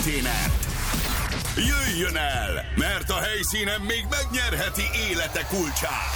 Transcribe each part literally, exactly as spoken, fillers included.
konténert. Jöjjön el, mert a helyszínen még megnyerheti élete kulcsát.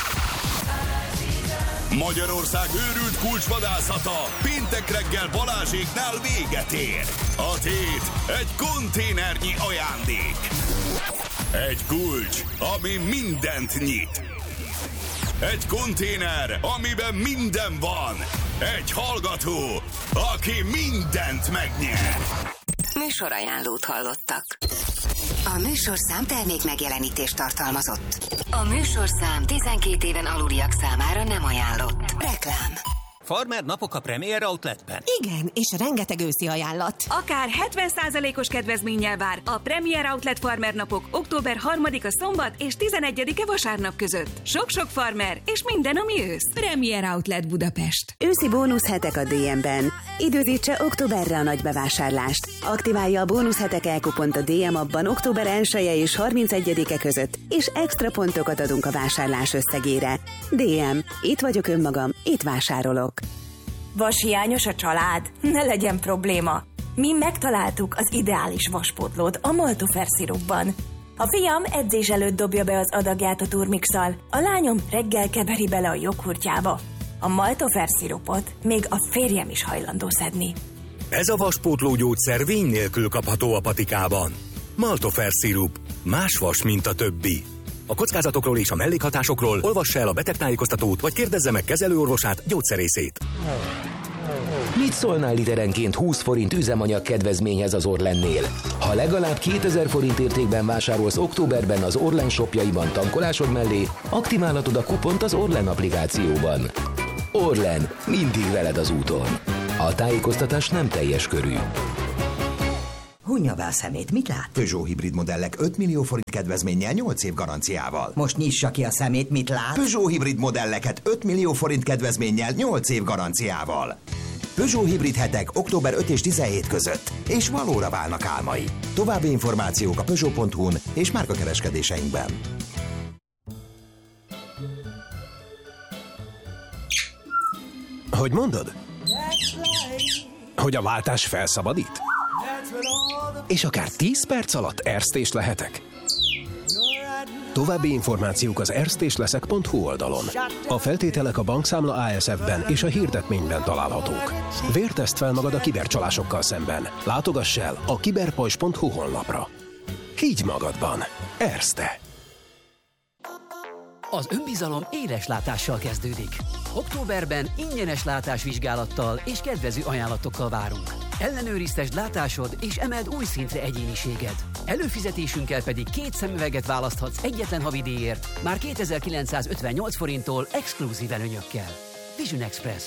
Magyarország őrült kulcsvadászata péntek reggel Balázséknál véget ér. A tét egy konténernyi ajándék. Egy kulcs, ami mindent nyit. Egy konténer, amiben minden van. Egy hallgató, aki mindent megnyer. Műsorajánlót hallottak. A műsorszám termék megjelenítést tartalmazott. A műsorszám tizenkét éven aluliak számára nem ajánlott. Reklám. Farmer napok a Premier Outletben. Igen, és rengeteg őszi ajánlat. Akár hetven százalékos kedvezménnyel vár a Premier Outlet Farmer napok október harmadika szombat és tizenegyedike vasárnap között. Sok-sok farmer és minden, ami ősz. Premier Outlet Budapest. Őszi bónuszhetek a dé em-ben. Időzítse októberre a nagy bevásárlást. Aktiválja a bónuszhetek elkupont a dé em appban október elseje és harmincegyedike között, és extra pontokat adunk a vásárlás összegére. dé em. Itt vagyok önmagam, itt vásárolok. Vashiányos a család? Ne legyen probléma. Mi megtaláltuk az ideális vaspótlót a Maltofer szirupban. A fiam edzés előtt dobja be az adagját a turmixal, a lányom reggel keveri bele a joghurtjába. A Maltofer szirupot még a férjem is hajlandó szedni. Ez a vaspótló gyógyszer vény nélkül kapható a patikában. Maltofer szirup. Más vas, mint a többi. A kockázatokról és a mellékhatásokról olvassa el a betegtájékoztatót, vagy kérdezze meg kezelőorvosát, gyógyszerészét. Mit szólnál literenként húsz forint üzemanyag kedvezményhez az Orlennél? Ha legalább kétezer forint értékben vásárolsz októberben az Orlen shopjaiban tankolásod mellé, aktiválhatod a kupont az Orlen applikációban. Orlen, mindig veled az úton. A tájékoztatás nem teljes körű. Hunja be a szemét, mit lát? Peugeot hibrid modellek öt millió forint kedvezménnyel nyolc év garanciával. Most nyissa ki a szemét, mit lát? Peugeot hibrid modelleket öt millió forint kedvezménnyel nyolc év garanciával. Peugeot hibrid hetek október ötödike és tizenhetedike között, és valóra válnak álmai. További információk a peugeot pont hu-n és márkakereskedéseinkben. Hogy mondod? Hogy a váltás felszabadít? És akár tíz perc alatt erztés lehetek? További információk az erztésleszek pont hu oldalon. A feltételek a bankszámla á es ef-ben és a hirdetményben találhatók. Vérteszt fel magad a kibercsalásokkal szemben. Látogass el a kiberpajzs pont hu honlapra. Higgy magadban. Erzte. Az önbizalom éles látással kezdődik. Októberben ingyenes látásvizsgálattal és kedvező ajánlatokkal várunk. Ellenőriztesd látásod és emeld új szintre egyéniséged. Előfizetésünkkel pedig két szemüveget választhatsz egyetlen havidíjért, már kétezer-kilencszázötvennyolc forinttól exkluzív előnyökkel. Vision Express.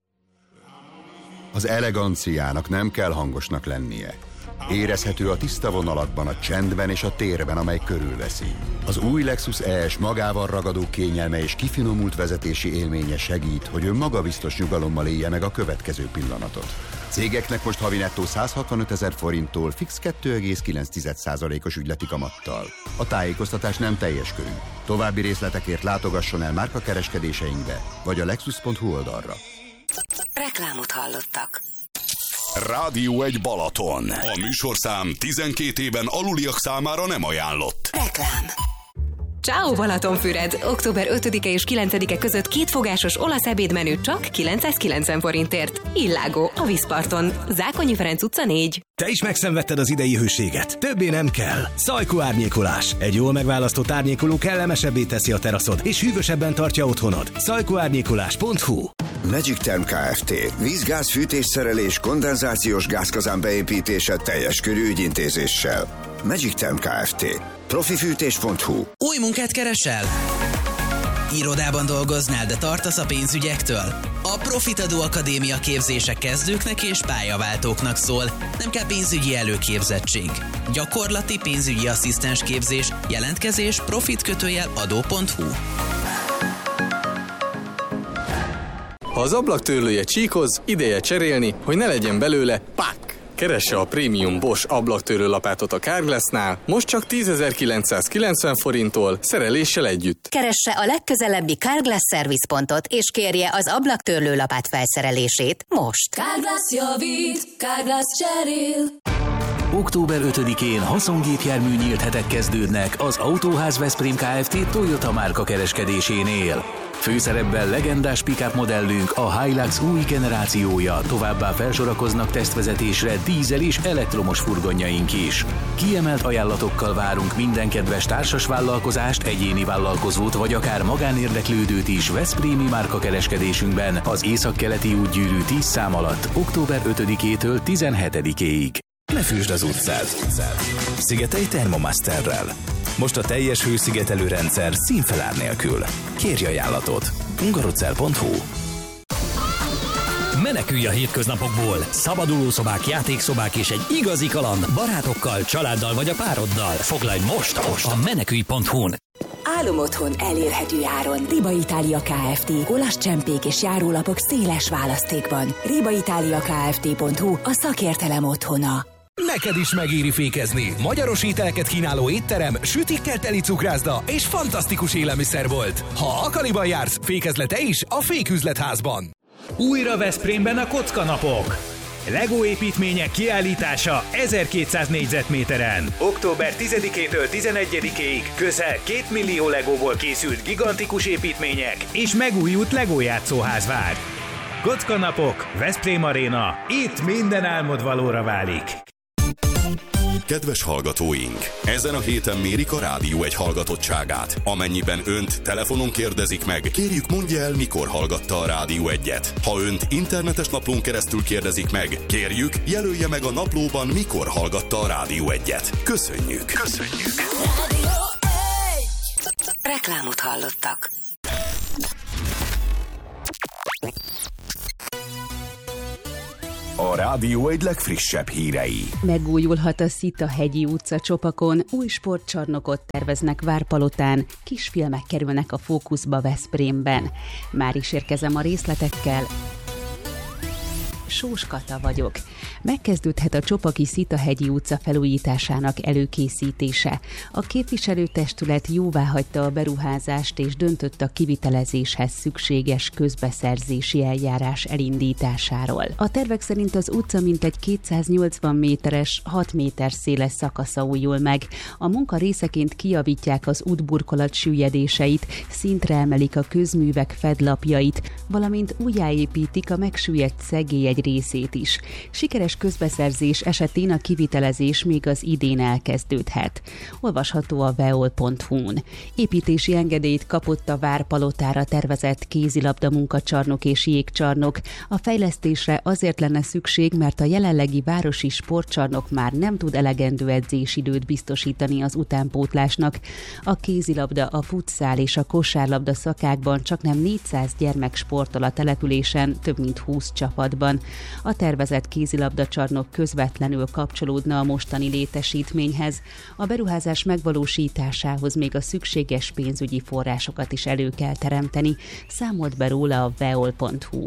Az eleganciának nem kell hangosnak lennie. Érezhető a tiszta vonalakban, a csendben és a térben, amely körülveszi. Az új Lexus E S magával ragadó kényelme és kifinomult vezetési élménye segít, hogy ön magabiztos nyugalommal élje meg a következő pillanatot. Cégeknek most havi nettó száz hatvanötezer forinttól fix kettő egész kilenc százalékos ügyleti kamattal. A tájékoztatás nem teljes körű. További részletekért látogasson el márkakereskedéseinkbe, vagy a lexus pont hu oldalra. Reklámot hallottak. Rádió egy Balaton. A műsorszám tizenkét éven aluliak számára nem ajánlott. Reklám. Ciao Balatonfüred! október ötödike és kilencedike között kétfogásos olasz ebédmenü csak kilencszázkilencven forintért. Illágó, a vízparton. Zákonyi Ferenc utca négy. Te is megszenvedted az idei hőséget. Többé nem kell. Szajkó árnyékolás. Egy jól megválasztott árnyékoló kellemesebbé teszi a teraszod, és hűvösebben tartja otthonod. szajkó árnyékolás pont hu. Magic Term Kft. Vízgáz, fűtésszerelés, kondenzációs gázkazán beépítése teljes körű ügyintézéssel. Magic Term Kft. Profifűtés pont hu. Új munkát keresel? Irodában dolgoznál, de tartasz a pénzügyektől? A Profitadó Akadémia képzése kezdőknek és pályaváltóknak szól. Nem kell pénzügyi előképzettség. Gyakorlati pénzügyi asszisztens képzés, jelentkezés profitkötőjel adó pont hu. Ha az ablaktörlője csíkoz, ideje cserélni, hogy ne legyen belőle pak! Keresse a prémium Bosch ablaktörlő lapátot a Carglassnál, most csak tízezer-kilencszázkilencven forinttól, szereléssel együtt. Keresse a legközelebbi Carglass szervizpontot, és kérje az ablaktörlő lapát felszerelését most. Carglass javít, Carglass cserél. október ötödikén haszongépjármű nyílt hetek kezdődnek az Autóház Veszprém Kft. Toyota márka kereskedésénél. Főszerepben legendás pick-up modellünk, a Hilux új generációja, továbbá felsorakoznak tesztvezetésre dízel és elektromos furgonjaink is. Kiemelt ajánlatokkal várunk minden kedves társas vállalkozást, egyéni vállalkozót vagy akár magánérdeklődőt is veszprémi márka kereskedésünkben az északkeleti útgyűrű tíz szám alatt október ötödikétől tizenhetedikéig. Ne fűsd az utcát! Szigetelj Thermomasterrel. Most a teljes hőszigetelő rendszer színfelár nélkül. Kérj ajánlatot. hungarocell pont hu. Menekülj a hétköznapokból! Szabadulószobák, játékszobák és egy igazi kaland barátokkal, családdal vagy a pároddal. Foglalj most, most a menekülj pont hu-n! Álomotthon elérhető áron. Riba Itália Kft. Olasz csempék és járólapok széles választékban. riba italia kft pont hu a szakértelem otthona. Neked is megéri fékezni. Magyaros ételeket kínáló étterem, sütikkel teli cukrászda és fantasztikus élelmiszerbolt. Ha Akaliban jársz, fékezle te is a Féküzletházban. Újra Veszprémben a Kockanapok. Lego építmények kiállítása ezerkétszáz négyzetméteren. október tizedikétől tizenegyedikéig közel két millió legóból készült gigantikus építmények és megújult Lego játszóház vár. Kockanapok, Veszprém Aréna. Itt minden álmod valóra válik. Kedves hallgatóink! Ezen a héten mérik a Rádió egy hallgatottságát. Amennyiben önt telefonon kérdezik meg, kérjük mondja el, mikor hallgatta a Rádió egyet. Ha önt internetes naplón keresztül kérdezik meg, kérjük jelölje meg a naplóban, mikor hallgatta a Rádió egyet. Köszönjük! Köszönjük! Reklámot hallottak. A Rádió egy legfrissebb hírei. Megújulhat a Szita-hegyi utca Csopakon, új sportcsarnokot terveznek Várpalotán, kisfilmek kerülnek a fókuszba Veszprémben. Már is érkezem a részletekkel. Sós Kata vagyok. Megkezdődhet a Csopaki Szita-hegyi utca felújításának előkészítése. A képviselőtestület jóváhagyta a beruházást és döntött a kivitelezéshez szükséges közbeszerzési eljárás elindításáról. A tervek szerint az utca mintegy kétszáznyolcvan méteres, hat méter széles szakasza újul meg. A munka részeként kijavítják az útburkolat süllyedéseit, szintre emelik a közművek fedlapjait, valamint újjáépítik a megsüllyedt szegély egy részét is. Sikeres közbeszerzés esetén a kivitelezés még az idén elkezdődhet. Olvasható a veol pont hu-n. Építési engedélyt kapott a Várpalotára tervezett kézilabda munkacsarnok és jégcsarnok. A fejlesztésre azért lenne szükség, mert a jelenlegi városi sportcsarnok már nem tud elegendő edzésidőt biztosítani az utánpótlásnak. A kézilabda, a futszál és a kosárlabda szakákban csaknem négyszáz gyermek sportol a településen, több mint húsz csapatban. A tervezett kézilabdacsarnok közvetlenül kapcsolódna a mostani létesítményhez. A beruházás megvalósításához még a szükséges pénzügyi forrásokat is elő kell teremteni, számolt be róla a veol pont hu.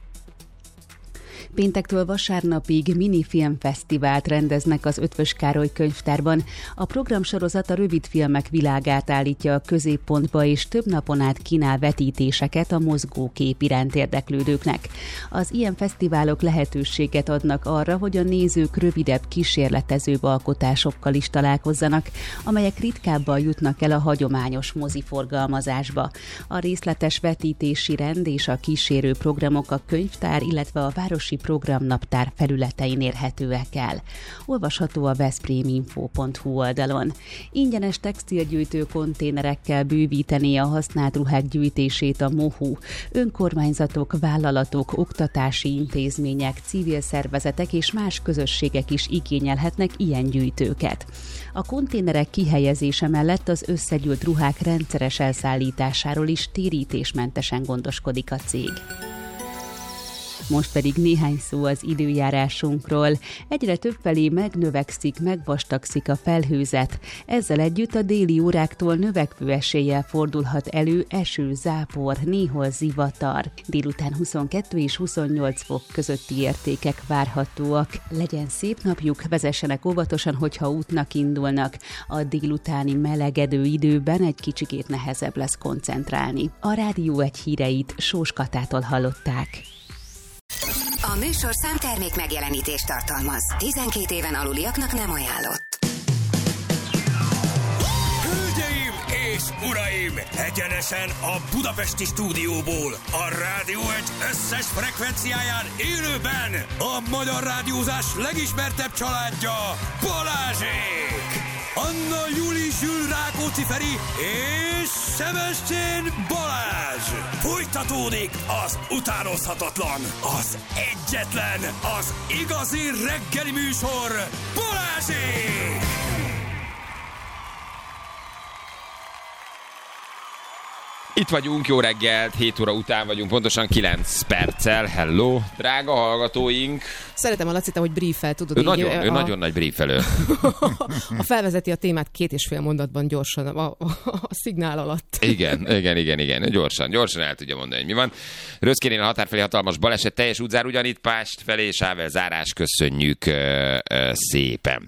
Péntektől vasárnapig minifilmfesztivált rendeznek az Eötvös Károly könyvtárban. A programsorozat a rövidfilmek világát állítja a középpontba, és több napon át kínál vetítéseket a mozgókép iránt érdeklődőknek. Az ilyen fesztiválok lehetőséget adnak arra, hogy a nézők rövidebb, kísérletezőbb alkotásokkal is találkozzanak, amelyek ritkábban jutnak el a hagyományos moziforgalmazásba. A részletes vetítési rend és a kísérő programok a könyvtár, illetve a városi programnaptár felületein érhetőek el. Olvasható a veszpréminfo pont hu oldalon. Ingyenes textilgyűjtő konténerekkel bővítené a használt ruhák gyűjtését a MOHU. Önkormányzatok, vállalatok, oktatási intézmények, civil szervezetek és más közösségek is igényelhetnek ilyen gyűjtőket. A konténerek kihelyezése mellett az összegyűlt ruhák rendszeres elszállításáról is térítésmentesen gondoskodik a cég. Most pedig néhány szó az időjárásunkról. Egyre többfelé megnövekszik, megvastagszik a felhőzet. Ezzel együtt a déli óráktól növekvő eséllyel fordulhat elő eső, zápor, néhol zivatar. Délután huszonkettő és huszonnyolc fok közötti értékek várhatóak. Legyen szép napjuk, vezessenek óvatosan, hogyha útnak indulnak. A délutáni melegedő időben egy kicsikét nehezebb lesz koncentrálni. A Rádió egy híreit Sós Katától hallották. A műsorszám termék megjelenítést tartalmaz. tizenkét éven aluliaknak nem ajánlott. Hölgyeim és uraim! Egyenesen a budapesti stúdióból, a Rádió egy összes frekvenciáján élőben a magyar rádiózás legismertebb családja, Balázsék! Anna Júli Zsül Rákóczi Feri és Sebestyén Balázs! Folytatódik az utánozhatatlan, az egyetlen, az igazi reggeli műsor, Balázsék! Itt vagyunk, jó reggelt, hét óra után vagyunk, pontosan kilenc perccel. Hello, drága hallgatóink! Szeretem a Lacita, hogy briefel, tudod ő így. Nagyon, a, ő nagyon nagy briefelő. A felvezeti a témát két és fél mondatban gyorsan, a, a, a szignál alatt. Igen, igen, igen, igen, gyorsan, gyorsan el tudja mondani, hogy mi van. Röszkénél a határ felé hatalmas baleset, teljes útzár ugyanitt Pást felé, sável zárás, köszönjük ö, ö, szépen.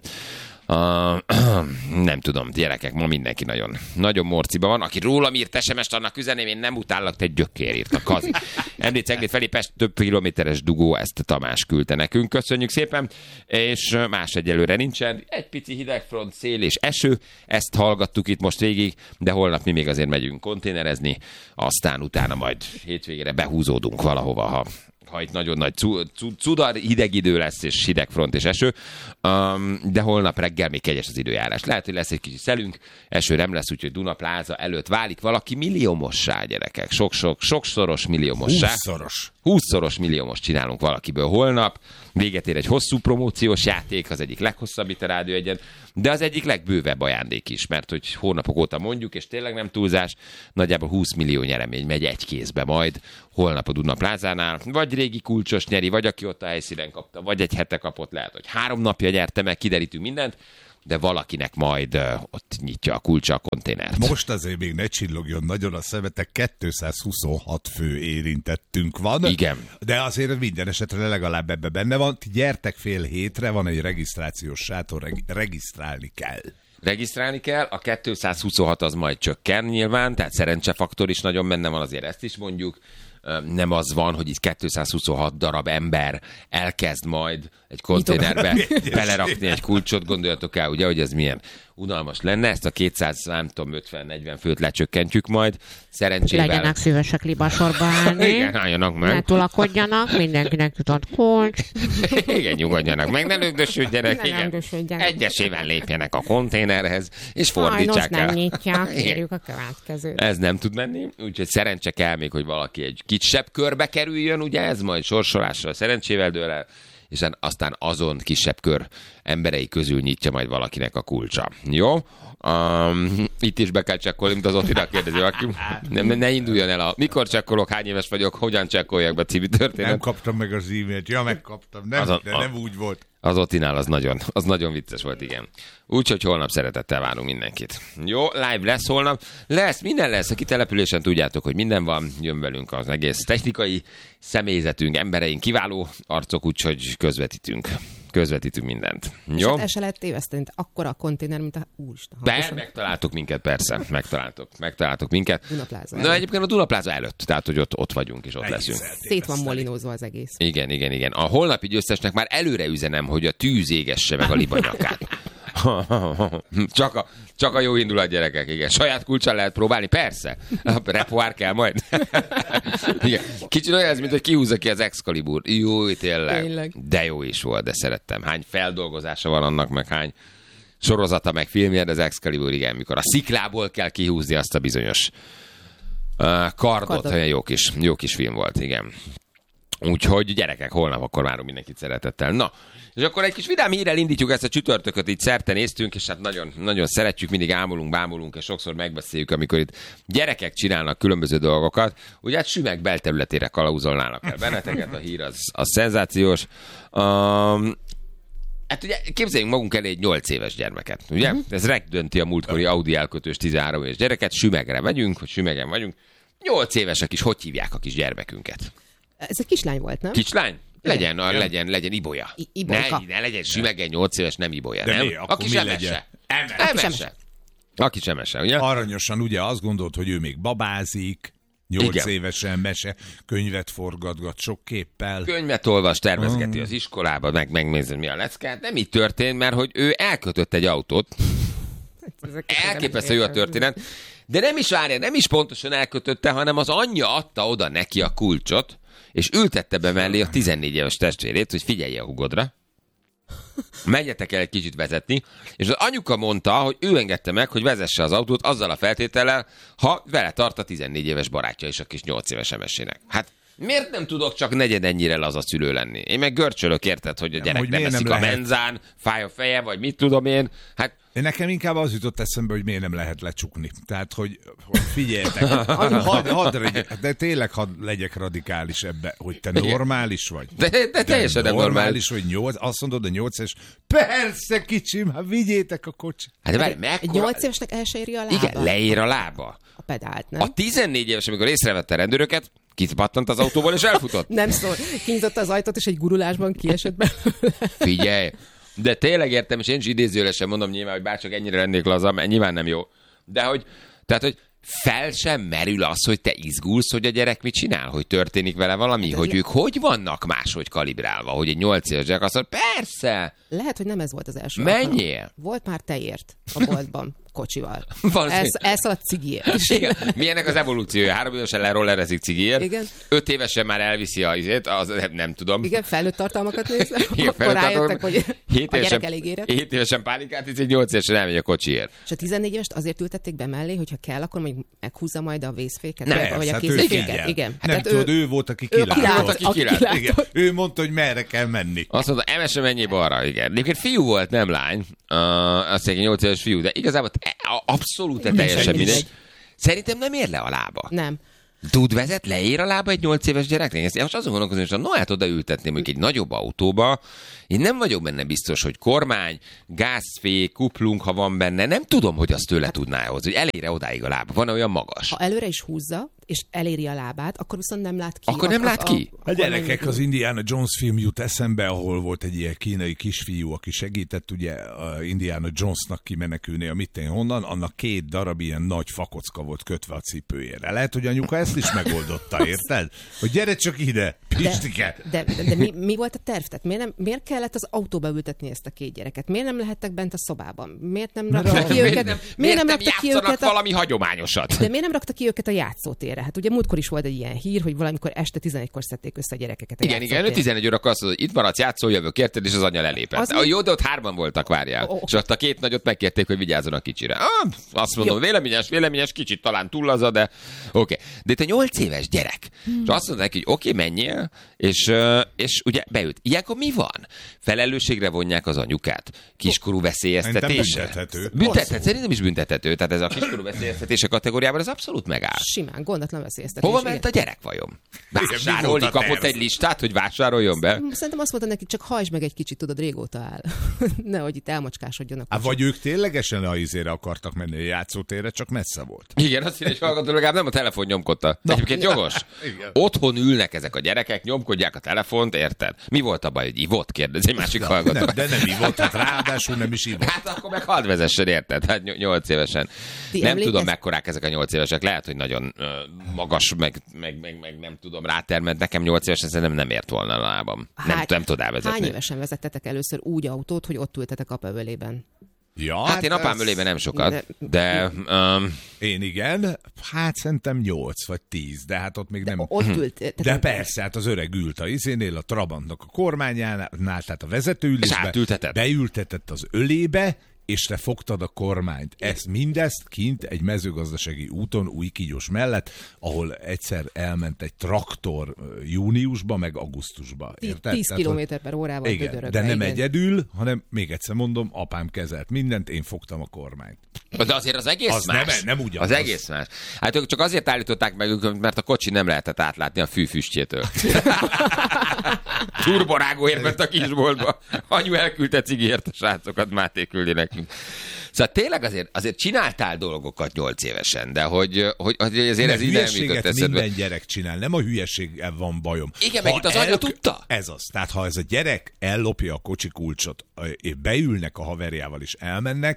Uh, nem tudom, gyerekek, ma mindenki nagyon, nagyon morciba van. Aki rólam írt es em est, annak üzeném, én nem utállak, te gyökér írt a Kazi. Említ Cegléd felé Pest több kilométeres dugó, ezt Tamás küldte nekünk. Köszönjük szépen, és más egyelőre nincsen. Egy pici hidegfront, szél és eső, ezt hallgattuk itt most végig, de holnap mi még azért megyünk konténerezni, aztán utána majd hétvégére behúzódunk valahova, ha ha itt nagyon nagy cudar, hideg idő lesz, és hidegfront és eső, um, de holnap reggel még kegyes az időjárás. Lehet, hogy lesz egy kicsi szelünk, eső nem lesz, úgyhogy Duna pláza előtt válik valaki milliómossá, gyerekek. Sok-sok, sokszoros milliómossá. Húszszoros. Húszszoros milliómos csinálunk valakiből holnap. Véget ér egy hosszú promóciós játék, az egyik leghosszabb itt a Rádió egyen, de az egyik legbővebb ajándék is, mert hogy hónapok óta mondjuk, és tényleg nem túlzás, nagyjából húsz millió nyeremény megy egy kézbe majd holnap a Duna plázánál, vagy régi kulcsos nyeri, vagy aki ott a helyszínen kapta, vagy egy hete kapott, lehet, hogy három napja nyerte meg, kiderítünk mindent, de valakinek majd uh, ott nyitja a kulcsa a konténert. Most azért még ne csillogjon nagyon a szemetek, kétszázhuszonhat fő érintettünk van. Igen. De azért minden esetre legalább ebbe benne van. Ti gyertek fél hétre, van egy regisztrációs sátor, reg- regisztrálni kell. Regisztrálni kell, a kétszázhuszonhat az majd csökken nyilván, tehát szerencsefaktor is nagyon benne van, azért ezt is mondjuk. Nem az van, hogy itt kétszázhuszonhat darab ember elkezd majd egy konténerbe belerakni egy kulcsot, gondoljatok el, ugye, hogy ez milyen unalmas lenne, ezt a kétszáz, nem tudom, ötven-negyven főt lecsökkentjük majd, szerencsével... Legyenek szívesek libasorba állni. Igen, álljanak meg. Ne tulakodjanak, mindenkinek jutott kulcs. Igen, nyugodjanak meg, ne lögdösödjenek, igen. Egyesével lépjenek a konténerhez, és fordítsák Sajnos el. nem nyitják, kérjük a következőt. Ez nem tud menni, úgyhogy szerencse kell még, hogy valaki egy kisebb körbe kerüljön, ugye ez majd sorsolással szerencsével dől el, és aztán azon kisebb kör emberei közül nyitja majd valakinek a kulcsa. Jó? Um, itt is be kell csekkolni, mint az Ottinak kérdezi, aki ne, ne induljon el a mikor csekkolok, hány éves vagyok, hogyan csekkoljak be című történet. Nem kaptam meg az e-mailt, ja megkaptam, nem, a, de nem úgy volt. Az Ottinál az nagyon, az nagyon vicces volt, igen. Úgyhogy holnap szeretettel várunk mindenkit. Jó, live lesz holnap. Lesz, minden lesz. A kitelepülésen tudjátok, hogy minden van. Jön velünk az egész technikai személyzetünk, embereink, kiváló arcok, úgyhogy közvetítünk. Közvetítünk mindent. Jó? És el se lehet téveszteni, akkora a konténer, mint a úristen. De megtaláltok minket, persze. Megtaláltok. Megtaláltok minket. Dunapláza. Na egyébként a Dunapláza előtt, tehát hogy ott, ott vagyunk és ott Egyszer leszünk. Szét van molinózva az egész. Igen, igen, igen. A holnapi győztesnek már előre üzenem, hogy a tűz égesse meg a libanyakát. Csak a, csak a jó indulat, gyerekek, igen. Saját kulccsal lehet próbálni? Persze. A repoár kell majd. Igen. Kicsit olyan ez, mint hogy kihúzza ki az Excalibur. Jó, tényleg. tényleg. De jó is volt, de szerettem. Hány feldolgozása van annak, meg hány sorozata, meg filmje, de az Excalibur, igen, mikor a sziklából kell kihúzni azt a bizonyos uh, kardot. Kardot. Olyan jó kis, jó kis film volt, igen. Úgyhogy gyerekek, holnap akkor várunk mindenkit szeretettel. Na, és akkor egy kis vidám hírrel indítjuk ezt a csütörtököt, így szerte néztünk, és hát nagyon, nagyon szeretjük, mindig ámulunk, bámulunk, és sokszor megbeszéljük, amikor itt gyerekek csinálnak különböző dolgokat. Ugye hát Sümeg belterületére kalauzolnának el benneteket, a hír az, az szenzációs. Um, Hát ugye képzeljünk magunk elé egy nyolc éves gyermeket, ugye? Uh-huh. Ez megdönti a múltkori Audi elkötős tizenhárom éves gyereket, Sümegre megyünk, hogy Sümegen vagyunk. nyolc évesek is, hogy hívják a kis gyermekünket? Ez egy kislány volt, nem? Kislány? Legyen, a, legyen, legyen Ibolya. I- Ibolka. Ne, ne legyen Sümegen nyolc éves, nem Ibolya, de nem? Mi? Aki sem mese. Emese. Aki sem mese, ugye? Aranyosan ugye azt gondolt, hogy ő még babázik, Nyolc Igen. évesen mese, könyvet forgatgat sok képpel. Könyvet olvas, tervezgeti Ah. az iskolába, meg megnézed, mi a lecke. Hát nem így történt, mert hogy ő elkötött egy autót. Elképesztő jó a történet. De nem is várja, nem is pontosan elkötötte, hanem az anyja adta oda neki a kulcsot, és ültette be mellé a tizennégy éves testvérét, hogy figyelj a hugodra. Menjetek el egy kicsit vezetni, és az anyuka mondta, hogy ő engedte meg, hogy vezesse az autót azzal a feltétellel, ha vele tart a tizennégy éves barátja és a kis nyolc éves emesének. Hát miért nem tudok csak negyed ennyire laza szülő lenni? Én meg görcsölök, érted, hogy a gyerek hogy nem miért eszik nem a lehet? menzán, fáj a feje, vagy mit tudom én. Hát Nekem inkább az jutott eszembe, hogy miért nem lehet lecsukni. Tehát, hogy, hogy figyeljetek, hadd had legyek, de tényleg hadd legyek radikális ebbe, hogy te normális vagy. De, de, de teljesen nem normális. normális vagy, nyolc, azt mondod a nyolc éves, persze kicsim, hát vigyétek a kocsit. Hát de várj, Egy mekkora... nyolc évesnek el se éri a lába? Igen, leér a lába. A pedált, nem? A tizennégy éves, amikor észrevette a rendőröket, kitpattant az autóból és elfutott. Nem szól. Kinyitotta az ajtót, és egy gurulásban kiesett belőle. Figyelj, de tényleg értem, és én is idézőjelesen mondom nyilván, hogy bárcsak ennyire lennék laza, mert nyilván nem jó. De hogy, tehát, hogy fel sem merül az, hogy te izgulsz, hogy a gyerek mit csinál, hogy történik vele valami, Hát, hogy le... ők hogy vannak máshogy kalibrálva, hogy egy nyolc éves gyerek azt mondja, persze! Lehet, hogy nem ez volt az első. Menjél! Alkalom. Volt már tejért a boltban, kocsival. Valószínű. Elsz, elszaladt cigiért. Igen. Milyennek az evolúciója? Három évesen lerollerezik cigiért. Igen. Öt évesen már elviszi a izét, az nem, nem tudom. Igen, felnőtt tartalmakat nézve. Igen, Akkor rájöttek, hogy hét a évesen, gyerek elég érett. hét évesen pálinkát, így nyolc évesen elmegy a kocsiért. És a tizennégy évest azért ültették be mellé, hogyha kell, akkor még meghúzza majd a vészféket, Nem, vagy a hát kézféket. ő Igen. Nem Hát tudod, ő, ő volt, aki kilátott. Ő volt, aki kilátott. Igen. Ő mondta, hogy merre kell menni. Azt mondta, emese mennyi balra, igen. Egyébként fiú volt, nem lány. Uh, azt mondja, nyolc éves fiú, de igazából te- abszolút teljesen mindegy. Szerintem nem ér le a lába. Nem. Tud vezet, leér a lába egy nyolc éves gyereknek? Ezt most azon gondolkozom, hogy ha no, hát odaültetném mondjuk egy nagyobb autóba, én nem vagyok benne biztos, hogy kormány, gázfék, kuplunk, ha van benne, nem tudom, hogy azt tőle tudná hozni, hogy elére odáig a lába. Van olyan magas. Ha előre is húzza, és eléri a lábát, akkor viszont nem lát ki. Akkor nem lát ki? A, a gyerekek, az Indiana Jones film jut eszembe, ahol volt egy ilyen kínai kisfiú, aki segített ugye a Indiana Jonesnak kimenekülni a mitten honnan, annak két darab ilyen nagy fakocka volt kötve a cipőjére. Lehet, hogy anyuka ezt is megoldotta, érted? Hogy gyere csak ide, Pistike! De, de, de mi, mi volt a terv? Tehát miért, nem, miért kellett az autóba ültetni ezt a két gyereket? Miért nem lehettek bent a szobában? Miért nem raktak ki őket? nem, Miért miért nem nem raktak ki játszanak őket a... valami hagyományosat? De miért nem raktak ki őket a játszótérre? Hát ugye múltkor is volt egy ilyen hír, hogy valamikor este tizenegykor szedték össze a gyerekeket a Igen, igen, ő tizenegy órakor azt mondta, hogy itt maradsz, játszol, jövök, érted, és az anya lelépett. Az mi... Jó, de ott hárman voltak, várjál. Oh, oh. És ott a két nagyot megkérték, hogy vigyázzon a kicsire. Ah, azt mondom, jó. véleményes, véleményes, kicsit talán túllaza, de oké. Okay. De itt egy nyolc éves gyerek. Hmm. És azt mondta neki, hogy oké, okay, menjél, és, és ugye beült. Ilyenkor mi van? Felelősségre vonják az anyukát. Kiskorú veszélyeztetése. Büntethető. Büntethető. Szerintem is büntethető. Tehát ez a kiskorú veszélyeztetése kategóriában ez abszolút megáll. Simán, gondatlan veszélyeztetés. Hova ment a gyerek vajon? Vásárolni, kapott egy listát, hogy vásároljon be? Szerintem azt mondta neki, csak hajtsd meg egy kicsit, tudod, régóta áll. Nehogy itt elmocskásodjon. Há, vagy ők ténylegesen a izére akartak menni a játszótérre, csak messze volt. Igen, azt mondja, hogy hallgató legalább nem a telefon nyomkodta. Na, egyébként jogos. Igen. Otthon ülnek ezek a gyerekek, nyomkodják a telefont, érted? Mi volt a baj, hogy ivott? Kérdez egy másik hallgató. Nem, de nem ivott, hát ráadásul nem is ivott. Hát akkor meg hadd vezessen, érted? Hát nyolc évesen. Ti nem emlékez... tudom, mekkorák ezek a nyolc évesek. Lehet, hogy nagyon uh, magas, meg, meg, meg, meg nem tudom rátermed. Nekem nyolc évesen szerintem nem ért volna a lábam. Nem, hát, nem tud elvezetni. Hány évesen vezettetek először úgy autót, hogy ott ültetek apavölében? Ja, hát, hát én apám ez... ölében nem sokat, de... de um... Én igen, hát szerintem nyolc vagy tíz, de hát ott még de nem... Ott ült. De persze, hát az öreg ült a izénél, a Trabantnak a kormányánál, tehát a vezetőülésbe, beültetett az ölébe, és te fogtad a kormányt. Ezt mindezt kint egy mezőgazdasági úton új kígyós mellett, ahol egyszer elment egy traktor júniusba, meg augusztusba. Érted? tíz kilométer per órával dödörögve. De nem igen. egyedül, hanem még egyszer mondom, apám kezelt mindent, én fogtam a kormányt. De azért az egész az más. Nem, nem ugyanaz. Az egész más. Hát ők csak azért állították meg őket, mert a kocsi nem lehetett átlátni a fűfüstjétől. Turborágó érvett a kisboltba. Anyu elküldte cigiért a srácokat, Máté küldi nekünk. Szóval tényleg azért, azért csináltál dolgokat nyolc évesen, de hogy, hogy, hogy azért ne, ez így nem jutott eszedbe. Minden gyerek csinál, nem a hülyeséggel van bajom. Igen, meg itt az anya tudta. Ez az. Tehát ha ez a gyerek ellopja a kocsi kulcsot, és beülnek a haverjával és elmennek,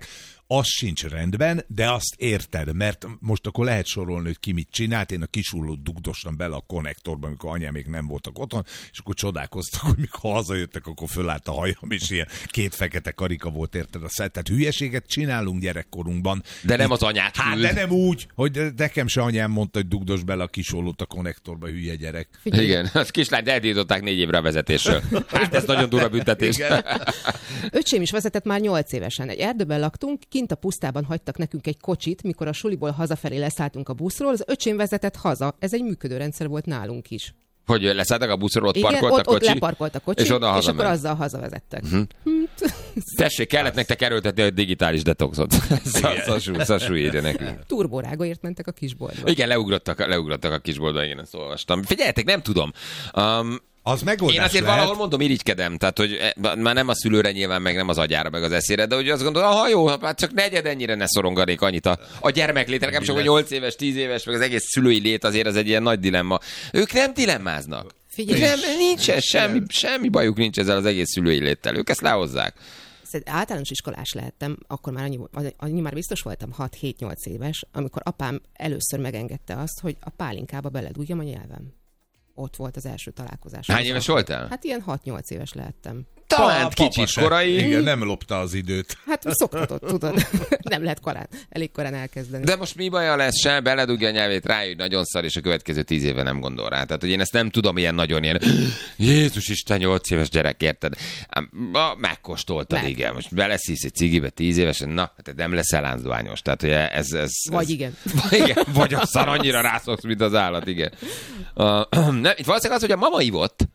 az sincs rendben, de azt érted, mert most akkor lehet sorolni, hogy ki mit csinált. Én a kisullót dugdostam bele a konnektorba, amikor anyám még nem voltak otthon, és akkor csodálkoztak, hogy mikor hazajöttek, akkor fölállt a hajam, és ilyen két fekete karika volt, érted a szett. Tehát hülyeséget csinálunk gyerekkorunkban. De nem az anyát Hát, de nem úgy, hogy nekem se anyám mondta, hogy dugdos bele a kisullót a konnektorba, hülye gyerek. Figyelj. Igen, az kislányt eltiltották négy évre a vezetésről. Hát ez nagyon durva büntetés. Öcsém is vezetett már nyolc évesen. Egy erdőben laktunk, kint a pusztában hagytak nekünk egy kocsit, mikor a suliból hazafelé leszálltunk a buszról, az öcsém vezetett haza. Ez egy működő rendszer volt nálunk is. Hogy leszálltak a buszról, ott igen, parkolt ott, a kocsi? ott leparkolt a kocsi, és, oda és akkor azzal hazavezettek. Uh-huh. Tessék, kellett nektek erőltetni a digitális detoxot. Szasú írja nekünk. Turborágóért mentek a kisboltba. Igen, leugrottak, leugrottak a kisboltba, én ezt olvastam. Figyeljetek, nem tudom. Um, Az megoldás Én azért lehet. valahol mondom, irigykedem, tehát hogy már nem a szülőre nyilván, meg nem az agyára, meg az eszére, de hogy azt gondolom, ha jó, hát csak negyed ennyire ne szoronganék annyit a, a gyermeklétre, nekem csak, hogy nyolc éves, tíz éves, meg az egész szülői lét azért az egy ilyen nagy dilemma. Ők nem dilemmáznak. Figyelj. Nem, nincsen, semmi, semmi bajuk nincs ezzel az egész szülői léttel. Ők ezt lehozzák. Általános iskolás lehettem, akkor már annyi, annyi már biztos voltam, hat-hét-nyolc éves, amikor apám először megengedte azt, hogy a pálinkába beledújjam a nyelvem. Ott volt az első találkozás. Hány éves voltál? Hát ilyen hat-nyolc éves lehettem. Talán kicsit korai. Igen, nem lopta az időt. Hát szoktatott, tudod. Nem lehet korán, elég korán elkezdeni. De most mi baja lesz se, beledugja a nyelvét, rájön, nagyon szar, és a következő tíz éve nem gondol rá. Tehát, hogy én ezt nem tudom ilyen nagyon ilyen, Jézus Isten, nyolc éves gyerek, érted? Megkóstoltad, Meg. igen. Most beleszísz egy cigibe tíz évesen, na, hát nem leszel láncdohányos. Tehát, hogy ez, ez, Vagy ez, igen. igen. Vagy a szar annyira rászoksz, mint az állat, igen. Uh, nem, itt valószínűleg az, hogy a mama ivott,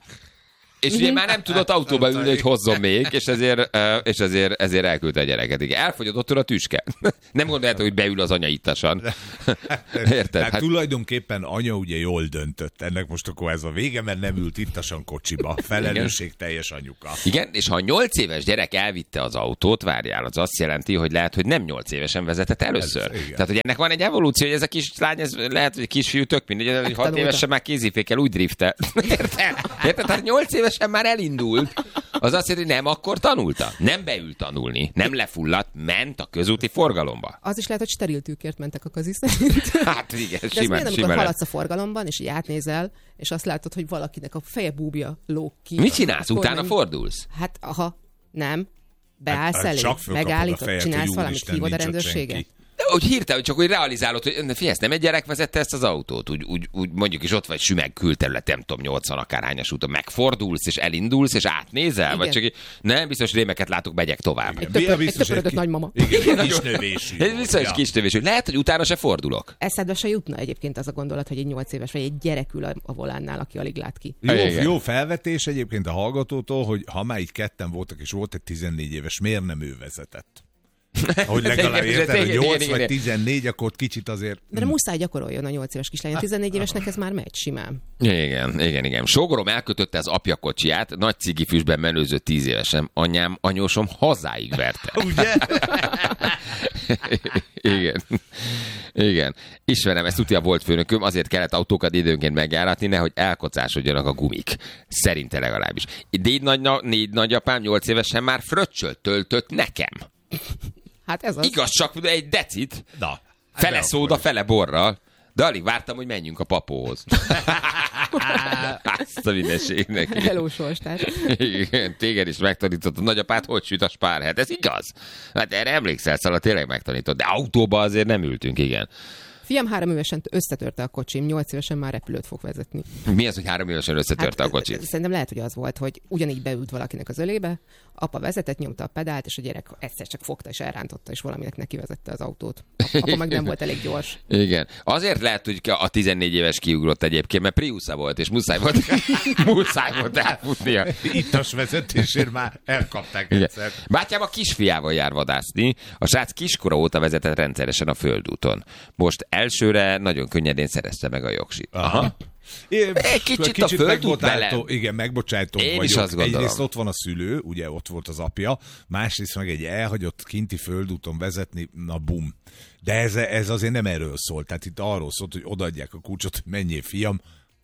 és ugye már nem tudott autóba ülni, hogy hozzon még, és ezért, és ezért, ezért elküldte a gyereket. Igen, elfogyott ott a tüske. Nem gondolta, hogy beül az anya ittasan. Érted? Hát, hát tulajdonképpen anya ugye jól döntött. Ennek most akkor ez a vége, mert nem ült ittasan kocsiba. Felelősségteljes anyuka. Igen, és ha a nyolc éves gyerek elvitte az autót, várjál, az azt jelenti, hogy lehet, hogy nem nyolc évesen vezetett először. Ez, Tehát, hogy ennek van egy evolúció, hogy ez a kis lány, ez lehet, hogy kisfiú tök mindegy, hogy hat évesen már kézifékkel úgy driftel. Érted? Érted? Tehát nyolc éves már elindult, az azt jelenti, hogy nem akkor tanulta. Nem beült tanulni, nem lefulladt, ment a közúti forgalomba. Az is lehet, hogy steril tűkért mentek a kazi szerint. Hát igen, de simán, simán. De amikor haladsz a forgalomban, és így átnézel, és azt látod, hogy valakinek a feje búbja lóg ki. Mit csinálsz? Utána nem... fordulsz? Hát aha, nem. Beállsz hát, elé, megállítod, csinálsz valamit, hívod a rendőrséget. Hogy hirtelen, hogy csak úgy realizálod, hogy figyelj, ezt nem egy gyerek vezette ezt az autót, úgy, úgy, úgy mondjuk is ott vagy sümeg külterület, nem tudom, nyolcvan akárhányas úton, megfordulsz és elindulsz és átnézel, igen. Vagy csak nem, biztos rémeket látok, megyek tovább. Egy, töpör, egy töpörödött ki... nagymama. Igen, egy kisnövésű. Egy biztos ja. kisnövésű. Lehet, hogy utána se fordulok. Eszedbe se jutna egyébként az a gondolat, hogy egy nyolc éves vagy egy gyerek ül a, a volánnál, aki alig lát ki. Jó, jó felvetés egyébként a hallgatótól, hogy ha már így ketten voltak és volt egy tizennégy éves, miért nem ő vezetett? Hogy legalább érted, hogy nyolc vagy tizennégy, akkor kicsit azért... De nem muszáj gyakoroljon a nyolc éves kislány. A tizennégy évesnek ez már megy simán. Igen, igen, igen. Sógorom elkötötte az apja kocsiját, nagy cigifüstben menőző tíz évesen. Anyám, anyósom hazáig verte. Ugye? Igen. Igen. Ismerem, ezt tudja volt főnököm, azért kellett autókat időnként megjáratni, nehogy elkocásodjanak a gumik. Szerinte legalábbis. Négy, nagy, négy nagyapám nyolc évesen már fröccsölt töltött nekem. Hát ez az. Igaz, csak egy decit. Na, fele szóda, fele borral. De alig vártam, hogy menjünk a papóhoz. Azt a mindenségnek. Hello, sorstás. Igen, téged is megtanított a nagyapát, hogy süt a spárhet. Ez igaz? Hát erre emlékszel, szóval tényleg megtanított. De autóba azért nem ültünk, igen. Fiam három évesen összetörte a kocsim, nyolc évesen már repülőt fog vezetni. Mi az, hogy három évesen összetörte hát, a kocsit? Szerintem lehet, hogy az volt, hogy ugyanígy beült valakinek az ölébe, apa vezetett, nyomta a pedált, és a gyerek egyszer csak fogta és elrántotta, és valaminek neki vezette az autót. Apa meg nem volt elég gyors. Igen. Azért lehet, hogy a tizennégy éves kiugrott egyébként, mert Priusza volt, és muszáj volt, muszáj volt elfutnia. Ittas vezetésért már elkapták egyszer. Bátyám a kisfiával jár vadászni, a srác kiskora óta vezetett rendszeresen a földúton. Most elsőre nagyon könnyedén szerezte meg a jogsit. Aha. É, egy kicsit, kicsit a földút vele. Igen, megbocsátó Én vagyok. Is azt gondolom. Egyrészt ott van a szülő, ugye ott volt az apja, másrészt meg egy elhagyott kinti földúton vezetni, na bum. De ez, ez azért nem erről szól, tehát itt arról szólt, hogy odaadják a kulcsot, hogy menjél fiam,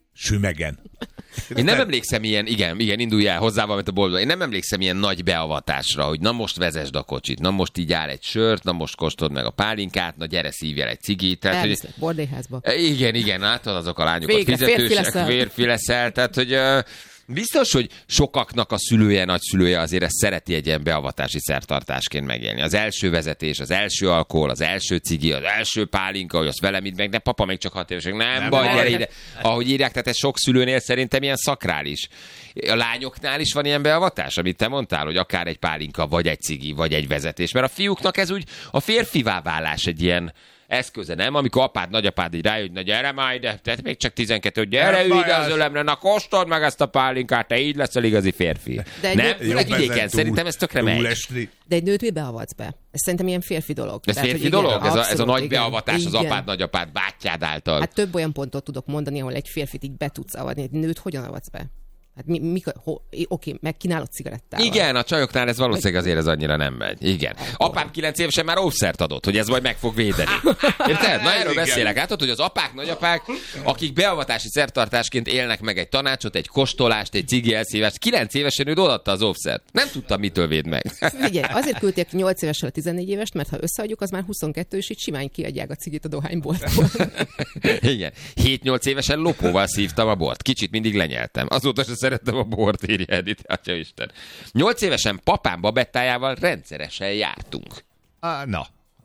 Sümegen. Én nem emlékszem ilyen, igen, igen, indulj el hozzá valamit a boltba. Én nem emlékszem ilyen nagy beavatásra, hogy na most vezesd a kocsit, na most így áll egy sört, na most kóstold meg a pálinkát, na gyere szívjál egy cigit. Tehát, hogy... bordélyházba. Igen, igen, látod azok a lányokat, Végre, fizetősek, férfi leszel. férfi leszel, tehát hogy... Uh, biztos, hogy sokaknak a szülője, nagyszülője azért ezt szereti egy ilyen beavatási szertartásként megélni. Az első vezetés, az első alkohol, az első cigi, az első pálinka, hogy azt velem itt meg, de papa még csak hat évesek. Nem, nem baj, gyere ide. Ahogy írják, tehát ez sok szülőnél szerintem ilyen szakrális. A lányoknál is van ilyen beavatás, amit te mondtál, hogy akár egy pálinka, vagy egy cigi, vagy egy vezetés. Mert a fiúknak ez úgy a férfivá válás egy ilyen eszköze, nem? Amikor apád, nagyapád így rájön, hogy na gyere már ide, tehát még csak tizenkettő, hogy gyere ülj ide az ölemre, na kóstold meg ezt a pálinkát, te így leszel igazi férfi. De nem? Főleg vidéken, szerintem ez tökre megy. De egy nőt mi beavatsz be? Ez szerintem ilyen férfi dolog. Ez Tehát, férfi igen, dolog? Ez, abszolút, a, ez a nagy igen. beavatás az Igen. apád, nagyapád, bátyád által. Hát több olyan pontot tudok mondani, ahol egy férfit így be tudsz avatni. Egy nőt hogyan avatsz be? Hát mi, mi, ho, oké, megkínálod cigarettával. Igen, a csajoknál ez valószínűleg azért ez annyira nem megy. Igen. Apám kilenc évesen már óvszert adott, hogy ez majd meg fog védeni. Érted? Na erről beszélek. Látod, hogy az apák, nagyapák, akik beavatási szertartásként élnek meg egy tanácsot, egy kóstolást, egy cigi elszívást, kilenc évesen ő odaadta az óvszert. Nem tudtam, mitől véd meg. Figyelj, azért küldték nyolc évesre a tizennégy évest, mert ha összeadjuk, az már huszonkettő, és így simán kiadják a cigit a dohányboltból. Igen. hét-nyolc évesen lopóval szívtam a bort. Kicsit mindig lenyeltem. Azóta se szerettem a bort, írja Edith, atya Isten. Nyolc évesen papám babettájával rendszeresen jártunk. Ah, na.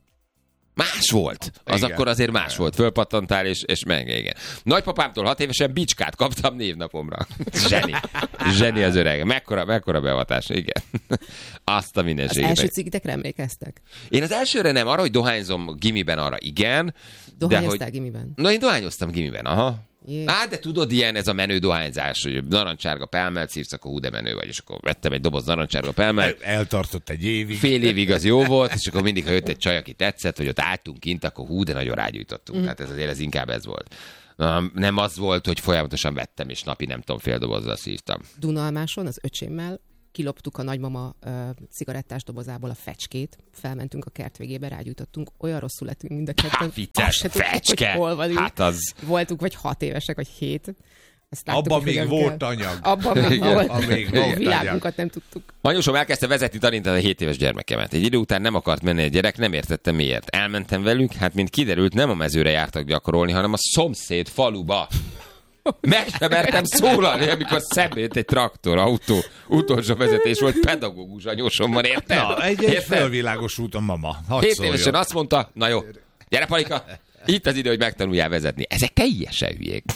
Más volt. Az igen. Akkor azért más volt. Fölpattantál, és, és meg, igen. Nagypapámtól hat évesen bicskát kaptam névnapomra. Zseni. Zseni az öreg. Mekkora, mekkora beavatás, igen. Azt a mindenségét. Az első cigitekre emlékeztek? Én az elsőre nem, arra, hogy dohányzom gimiben, arra igen. Dohányoztál hogy... gimiben? No, én dohányoztam gimiben, aha. Jé. Á, de tudod, ilyen ez a menő dohányzás, hogy narancsárga pelmelt szívsz, akkor hú, de menő vagy, és akkor vettem egy doboz narancsárga pelmelt. El, eltartott egy évig. Fél évig az jó volt, és akkor mindig, ha jött egy csaj, aki tetszett, hogy ott álltunk kint, akkor hú, de nagyon rágyújtottunk. Mm. Tehát ez azért ez inkább ez volt. Nem az volt, hogy folyamatosan vettem, és napi nem tudom, fél dobozzal szívtam. Dunalmáson az öcsémmel kiloptuk a nagymama uh, cigarettás dobozából a fecskét, felmentünk a kert végébe, rágyújtottunk, olyan rosszul lettünk mind a ketten. Vicces, fecske! Hol vagyunk. Hát az... Voltunk vagy hat évesek, vagy hét. Láttuk, abban még volt kell. Anyag. Abban még volt. A még volt világunkat nem tudtuk. Anyósom elkezdte vezetni, tanítani a hét éves gyermekemet. Egy idő után nem akart menni a gyerek, nem értettem miért. Elmentem velük, hát mint kiderült, nem a mezőre jártak gyakorolni, hanem a szomszéd faluba. Meg sem mertem szólalni, amikor szembe jött egy traktor, autó, utolsó vezetés volt, pedagógus anyósomban, érted? Na, egy, egy fölvilágosult a mama. Hét évesen azt mondta, na jó, gyere Palika, itt az idő, hogy megtanuljál vezetni. Ezek teljesen hülyék.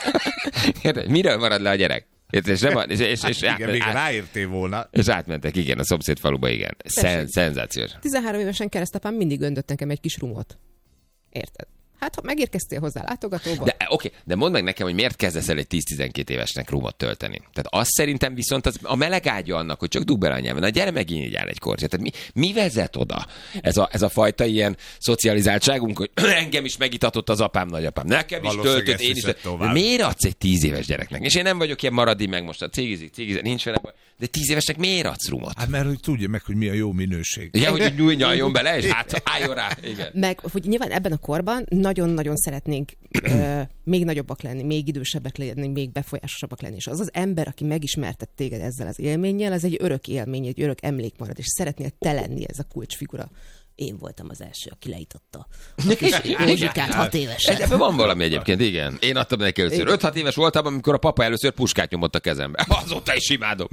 Érted? Miről marad le a gyerek? És, nem, és, és, és hát igen, még ráértél volna. És átmentek, igen, a szomszéd faluba, igen. Szen, szenzációs. tizenhárom évesen keresztapám mindig öntött nekem egy kis rumot. Érted? Hát, ha megérkeztél hozzá látogatóba. De oké, okay, de mondd meg nekem, hogy miért kezdesz el egy tíz-tizenkét évesnek rumot tölteni. Tehát azt szerintem viszont az a meleg ágya annak, hogy csak dugd bele a nyelven. Na gyere megint így áll egy kortyát. Tehát mi, mi vezet oda? Ez a, ez a fajta ilyen szocializáltságunk, hogy engem is megitatott az apám, nagyapám. Nekem is töltött, én is. De miért adsz egy tíz éves gyereknek? És én nem vagyok ilyen maradi meg most a cigizik, cigizik, nincs vele baj. De tíz évesnek miért adsz rumot? Hát mert hogy tudja meg, hogy mi a jó minőség. Ja, hogy nyújjon bele, és hát álljon rá. Igen. Meg, hogy nyilván ebben a korban nagyon-nagyon szeretnénk ö, még nagyobbak lenni, még idősebbek lenni, még befolyásosabbak lenni. És az az ember, aki megismertet téged ezzel az élménnyel, ez egy örök élmény, egy örök emlék marad, és szeretnél te lenni ez a kulcsfigura. Én voltam az első, aki leította a kis Józsikát hat évesen. Ebben van valami egyébként, igen. Én adtam neki először. öt-hat éves voltam, amikor a papa először puskát nyomott a kezembe. Azóta is imádom.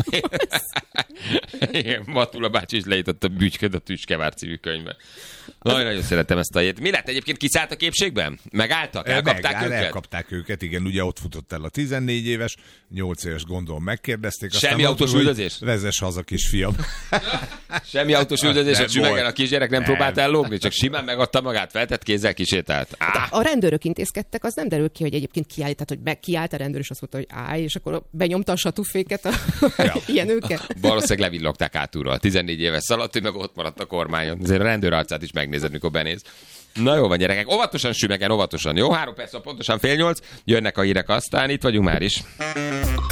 Igen, Matula bácsi is leított a Bütyköd a Tüskevár című könyvbe. Nagyon-nagyon szeretem ezt a jét. Mi lett egyébként, kiszállt a képségben? Megálltak? Elkapták Megáll, őket? Elkapták őket, igen. Ugye ott futott el a tizennégy éves, nyolc éves gondolom megkérdezték. Semmi autós üldözés? Vezess haza, kisfiam. Semmi autós üldözés, hogy sümegen a kisgyerek nem, nem próbált ellógni, csak simán megadta magát, feltett kézzel kisétált. Ah. A rendőrök intézkedtek, az nem derül ki, hogy egyébként kiállt, tehát hogy meg kiállt a rendőr, és azt mondta, hogy állj, és akkor benyomta a satúféket a ja. ilyen őket. Valószínűleg levillogták hátulról. tizennégy éves szaladt, ő meg ott maradt a kormányon. Azért a rendőr arcát is megnézed, mikor benéz. Na jó van, gyerekek, óvatosan sümegen, óvatosan. Jó, három perc, pontosan fél nyolc, jönnek a hírek, aztán itt vagyunk már is.